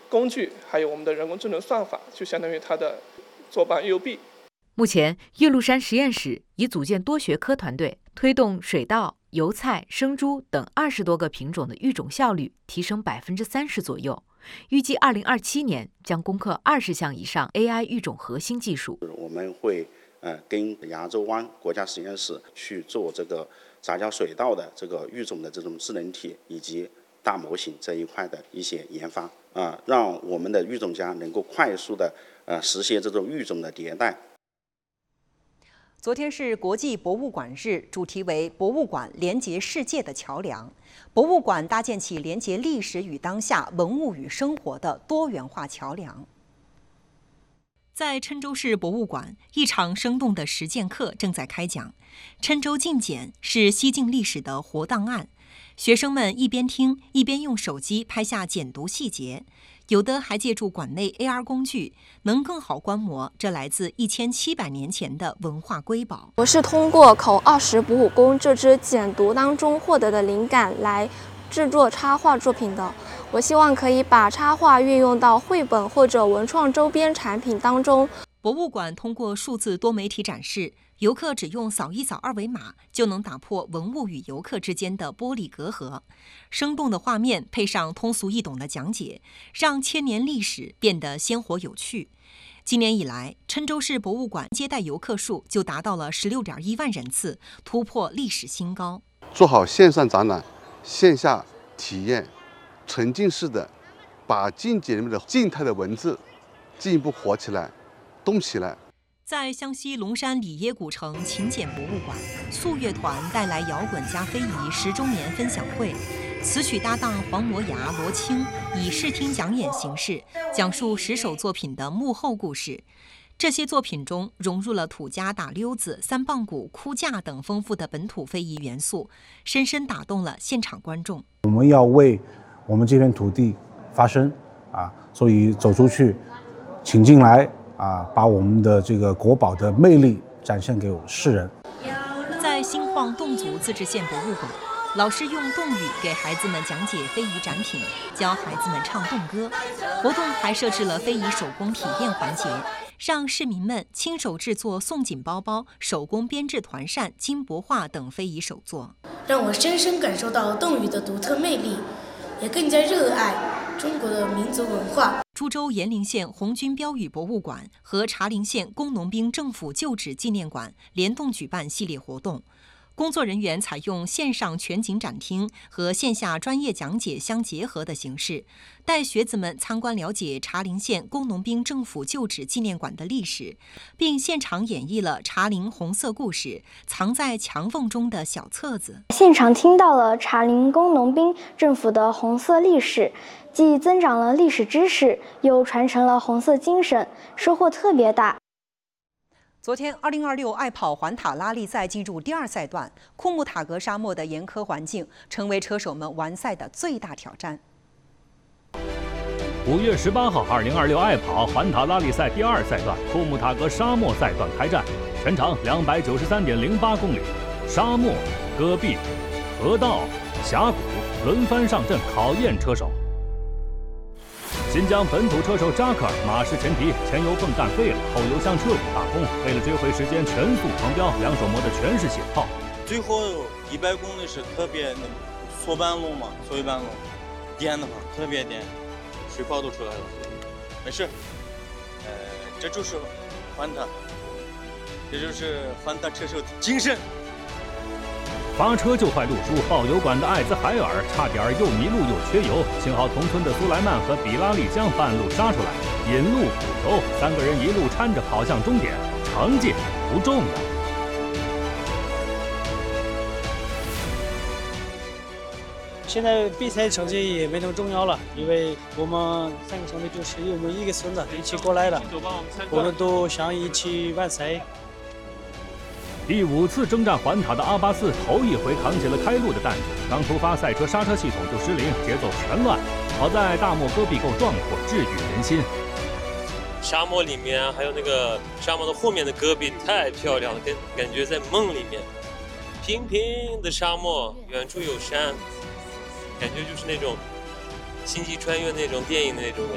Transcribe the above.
工具，还有我们的人工智能算法，就相当于它的左膀右臂。 目前，岳麓山实验室已组建多学科团队，推动水稻、油菜、生猪等20多个品种的育种效率提升30%左右。预计2027年将攻克20项以上 AI 育种核心技术。 我们会跟扬州湾国家实验室去做这个杂交水稻的这个育种的这种智能体以及大模型这一块的一些研发让我们的育种家能够快速的实现这种育种的迭代。 昨天是国际博物馆日，主题为博物馆连接世界的桥梁。博物馆搭建起连接历史与当下、文物与生活的多元化桥梁。在郴州市博物馆，一场生动的实践课正在开讲。郴州晋简是西晋历史的活档案，学生们一边听一边用手机拍下简读细节。有的还借助馆内 AR 工具，能更好观摩这来自1700年前的文化瑰宝。 我是通过口20补武功这支简读当中获得的灵感来制作插画作品的。我希望可以把插画运用到绘本或者文创周边产品当中。 博物馆通过数字多媒体展示，游客只用扫一扫二维码，就能打破文物与游客之间的玻璃隔阂。生动的画面配上通俗易懂的讲解，让千年历史变得鲜活有趣。今年以来，郴州市博物馆接待游客数就达到了16.1万人次，突破历史新高。 做好线上展览、线下体验，沉浸式的把晋简里面的静态的文字进一步活起来、动起来。 在湘西龙山里耶古城秦简博物馆，素乐团带来摇滚加非遗10周年分享会，词曲搭档黄磨牙、罗青，以视听讲演形式讲述10首作品的幕后故事。这些作品中融入了土家打溜子、三棒鼓、哭架等丰富的本土非遗元素，深深打动了现场观众。 我们要为我们这片土地发声所以走出去，请进来把我们的这个国宝的魅力展现给世人。 在新晃侗族自治县博物馆，老师用侗语给孩子们讲解非遗展品，教孩子们唱侗歌。活动还设置了非遗手工体验环节，让市民们亲手制作宋锦包包、手工编制团扇、金箔画等非遗手作， 让我深深感受到侗语的独特魅力，也更加热爱中国的民族文化。 株洲延陵县红军标语博物馆和茶陵县工农兵政府旧址纪念馆联动举办系列活动，工作人员采用线上全景展厅和线下专业讲解相结合的形式，带学子们参观了解茶陵县工农兵政府旧址纪念馆的历史，并现场演绎了茶陵红色故事、藏在墙缝中的小册子。 现场听到了茶陵工农兵政府的红色历史，既增长了历史知识，又传承了红色精神，收获特别大。 昨天，2026爱跑环塔拉力赛进入第2赛段，库木塔格沙漠的严苛环境成为车手们完赛的最大挑战。 5月18号，2026爱跑环塔拉力赛第2赛段库木塔格沙漠赛段开战，全长293.08公里，沙漠、戈壁、河道、峡谷轮番上阵，考验车手。新疆本土车手扎克尔马失前蹄，前油泵干废了，后油箱彻底罢工。为了追回时间，全速狂飙，两手磨得全是血泡。 最后100公里是特别缩半路嘛，缩一半路，颠的话特别颠，水泡都出来了。没事，这就是环塔，这就是环塔车手的精神。 发车就坏路书，爆油管的艾兹海尔差点又迷路又缺油，幸好同村的苏莱曼和比拉利将半路杀出来，引路补油，3个人一路搀着跑向终点，成绩不重要。 现在比赛成绩也没那么重要了，因为我们3个兄弟就是我们一个村的一起过来的，我们都想一起完赛。 第5次征战环塔的阿巴斯头一回扛起了开路的担子，刚出发赛车刹车系统就失灵，节奏全乱。好在大漠戈壁够壮阔，治愈人心。 沙漠里面还有那个沙漠的后面的戈壁太漂亮了，感觉在梦里面。平平的沙漠，远处有山，感觉就是那种星际穿越那种电影的那种。